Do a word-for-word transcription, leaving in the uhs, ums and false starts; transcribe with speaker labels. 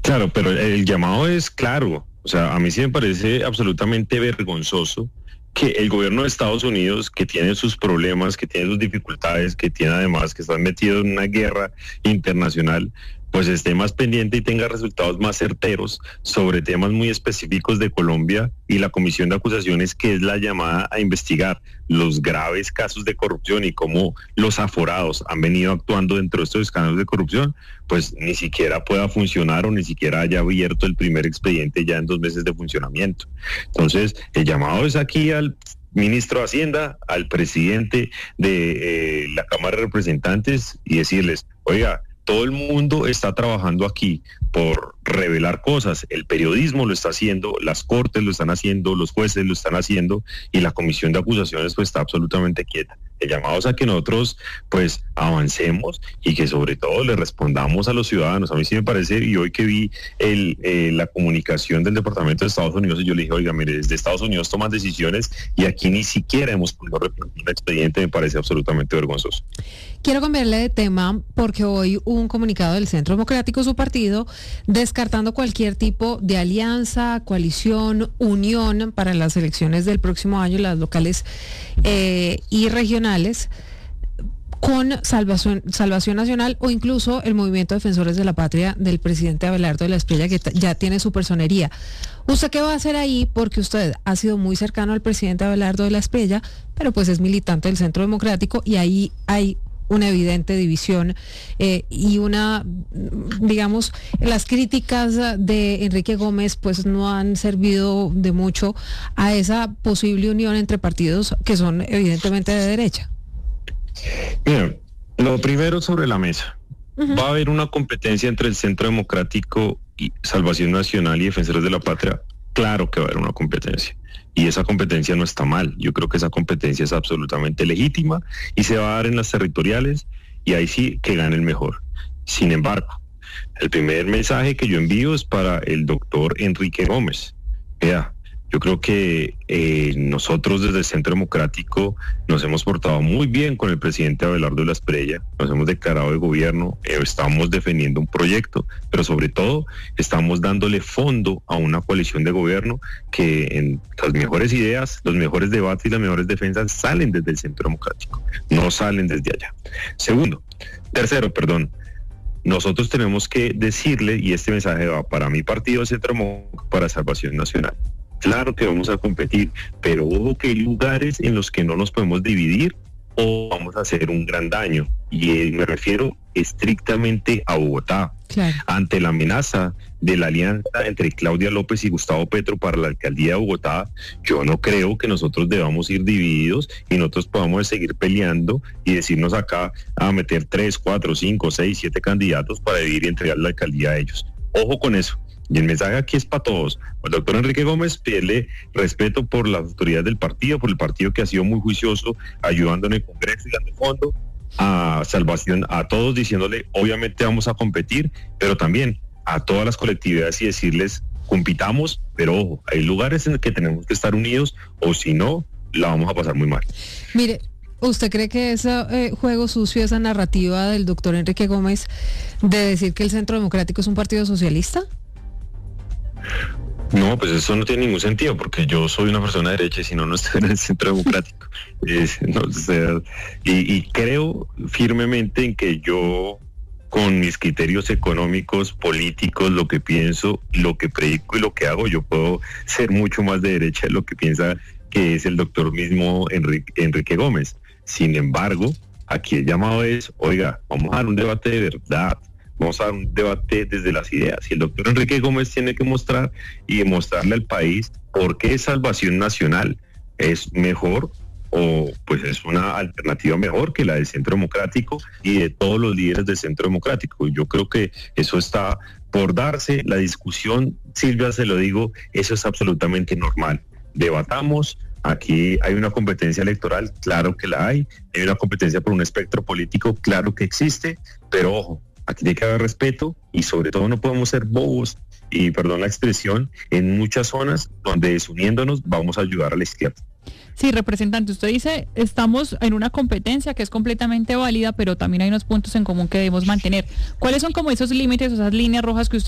Speaker 1: Claro, pero el llamado es claro. O sea, a mí sí me parece absolutamente vergonzoso que el gobierno de Estados Unidos, que tiene sus problemas, que tiene sus dificultades, que tiene además que está metido en una guerra internacional, pues esté más pendiente y tenga resultados más certeros sobre temas muy específicos de Colombia y la Comisión de Acusaciones, que es la llamada a investigar los graves casos de corrupción y cómo los aforados han venido actuando dentro de estos escándalos de corrupción, pues ni siquiera pueda funcionar o ni siquiera haya abierto el primer expediente ya en dos meses de funcionamiento. Entonces, el llamado es aquí al ministro de Hacienda, al presidente de eh, la Cámara de Representantes y decirles, oiga, todo el mundo está trabajando aquí por revelar cosas. El periodismo lo está haciendo, las cortes lo están haciendo, los jueces lo están haciendo y la comisión de acusaciones pues está absolutamente quieta. El llamado es a que nosotros pues avancemos y que sobre todo le respondamos a los ciudadanos. A mí sí me parece, y hoy que vi el, eh, la comunicación del Departamento de Estados Unidos, y yo le dije, oiga, mire, desde Estados Unidos toman decisiones y aquí ni siquiera hemos podido repetir un expediente, me parece absolutamente vergonzoso.
Speaker 2: Quiero cambiarle de tema porque hoy hubo un comunicado del Centro Democrático, su partido, descartando cualquier tipo de alianza, coalición, unión para las elecciones del próximo año, las locales eh, y regionales, con Salvación, Salvación Nacional o incluso el Movimiento Defensores de la Patria del presidente Abelardo de la Espriella, que t- ya tiene su personería. ¿Usted qué va a hacer ahí? Porque usted ha sido muy cercano al presidente Abelardo de la Espriella, pero pues es militante del Centro Democrático y ahí hay una evidente división eh, y una, digamos, las críticas de Enrique Gómez pues no han servido de mucho a esa posible unión entre partidos que son evidentemente de derecha.
Speaker 1: Mira, lo primero sobre la mesa. Uh-huh. Va a haber una competencia entre el Centro Democrático y Salvación Nacional y Defensores de la Patria. Claro que va a haber una competencia. Y esa competencia no está mal. Yo creo que esa competencia es absolutamente legítima y se va a dar en las territoriales y ahí sí que gane el mejor. Sin embargo, el primer mensaje que yo envío es para el doctor Enrique Gómez. Vea, yo creo que eh, nosotros desde el Centro Democrático nos hemos portado muy bien con el presidente Abelardo de la Espriella, nos hemos declarado de gobierno, eh, estamos defendiendo un proyecto, pero sobre todo estamos dándole fondo a una coalición de gobierno que en las mejores ideas, los mejores debates y las mejores defensas salen desde el Centro Democrático, no salen desde allá. Segundo, tercero, perdón. Nosotros tenemos que decirle, y este mensaje va para mi partido Centro Democrático, para Salvación Nacional. Claro que vamos a competir, pero ojo que hay lugares en los que no nos podemos dividir o vamos a hacer un gran daño. Y eh, me refiero estrictamente a Bogotá. Claro. Ante la amenaza de la alianza entre Claudia López y Gustavo Petro para la alcaldía de Bogotá, yo no creo que nosotros debamos ir divididos y nosotros podamos seguir peleando y decirnos acá a meter tres, cuatro, cinco, seis, siete candidatos para dividir y entregar la alcaldía a ellos. Ojo con eso. Y el mensaje aquí es para todos. El doctor Enrique Gómez pide respeto por las autoridades del partido, por el partido que ha sido muy juicioso, ayudando en el Congreso y dando fondo a Salvación, a todos diciéndole, obviamente vamos a competir, pero también a todas las colectividades y decirles, compitamos, pero ojo, hay lugares en los que tenemos que estar unidos o si no, la vamos a pasar muy mal.
Speaker 2: Mire, ¿usted cree que ese eh, juego sucio, esa narrativa del doctor Enrique Gómez de decir que el Centro Democrático es un partido socialista?
Speaker 1: No, pues eso no tiene ningún sentido, porque yo soy una persona de derecha y si no, no estoy en el Centro Democrático. Es, no, o sea, y, y creo firmemente en que yo, con mis criterios económicos, políticos, lo que pienso, lo que predico y lo que hago, yo puedo ser mucho más de derecha de lo que piensa que es el doctor mismo Enrique, Enrique Gómez. Sin embargo, aquí el llamado es, oiga, vamos a dar un debate de verdad. Vamos a dar un debate desde las ideas. Y el doctor Enrique Gómez tiene que mostrar y demostrarle al país por qué Salvación Nacional es mejor o pues es una alternativa mejor que la del Centro Democrático y de todos los líderes del Centro Democrático. Yo creo que eso está por darse. La discusión, Silvia, se lo digo, eso es absolutamente normal. Debatamos. Aquí hay una competencia electoral, claro que la hay. Hay una competencia por un espectro político, claro que existe. Pero ojo, aquí tiene que haber respeto y sobre todo no podemos ser bobos y, perdón la expresión, en muchas zonas donde desuniéndonos vamos a ayudar a la izquierda.
Speaker 3: Sí, representante, usted dice, estamos en una competencia que es completamente válida, pero también hay unos puntos en común que debemos mantener. ¿Cuáles son como esos límites, esas líneas rojas que usted